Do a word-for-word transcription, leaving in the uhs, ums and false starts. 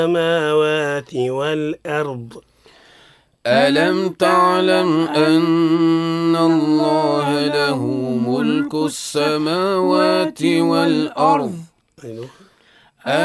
السماوات والأرض. ألم تعلم أن الله له ملك السماوات والأرض.